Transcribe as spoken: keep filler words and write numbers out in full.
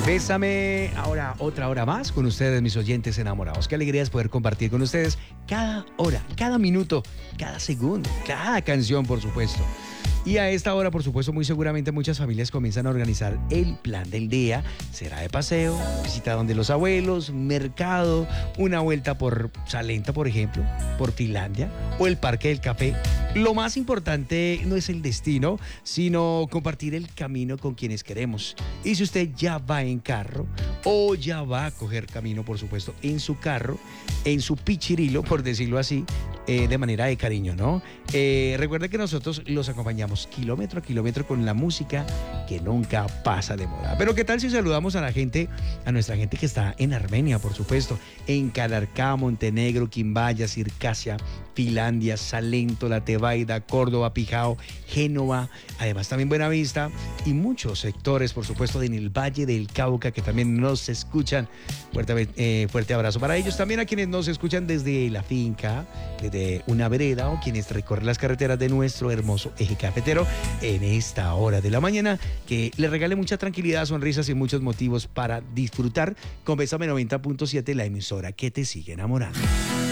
Bésame, ahora otra hora más con ustedes, mis oyentes enamorados. Qué alegría es poder compartir con ustedes cada hora, cada minuto, cada segundo, cada canción, por supuesto. Y a esta hora, por supuesto, muy seguramente muchas familias comienzan a organizar el plan del día. Será de paseo, visita donde los abuelos, mercado, una vuelta por Salenta, por ejemplo, por Finlandia o el Parque del Café. Lo más importante no es el destino, sino compartir el camino con quienes queremos. Y si usted ya va en carro o ya va a coger camino, por supuesto, en su carro, en su pichirilo, por decirlo así, eh, de manera de cariño, ¿no? Eh, recuerde que nosotros los acompañamos kilómetro a kilómetro con la música que nunca pasa de moda. Pero ¿qué tal si saludamos a la gente, a nuestra gente que está en Armenia, por supuesto, en Calarcá, Montenegro, Quimbaya, Circasia, Finlandia, Salento, La Tebaida, Córdoba, Pijao, Génova, además también Buenavista y muchos sectores, por supuesto, en el Valle del Cauca que también nos escuchan. Fuerte, eh, fuerte abrazo para ellos. También a quienes nos escuchan desde la finca, desde una vereda o quienes recorren las carreteras de nuestro hermoso eje cafetero en esta hora de la mañana, que les regale mucha tranquilidad, sonrisas y muchos motivos para disfrutar con Bésame noventa punto siete, la emisora que te sigue enamorando.